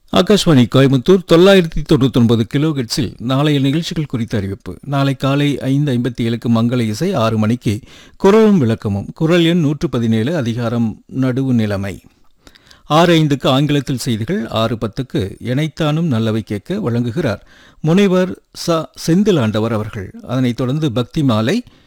ஆகாஷ்வாணி கோயம்புத்தூர் 999 கிலோஹெர்ட்ஸில் நாளைய நிகழ்ச்சிகள் குறித்த அறிவிப்பு. நாளை காலை 5:57க்கு மங்கள இசை, 6 மணிக்கு குரலும் விளக்கமும், குரல் எண் 117, அதிகாரம் நடுவு நிலைமை. 6:05க்கு ஆங்கிலத்தில் செய்திகள். 6:10க்கு எனைத்தானும் நல்லவை கேட்க வழங்குகிறார் முனைவர் செந்தில் ஆண்டவர் அவர்கள். அதனைத் தொடர்ந்து பக்தி மாலை,